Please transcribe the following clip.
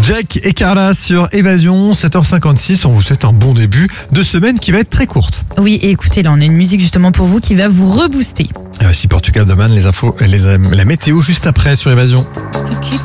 Jack et Carla sur Évasion, 7h56. On vous souhaite un bon début de semaine qui va être très courte. Oui, et écoutez, là, on a une musique justement pour vous qui va vous rebooster. Et voici Portugal de Man, les infos, la météo juste après sur Évasion.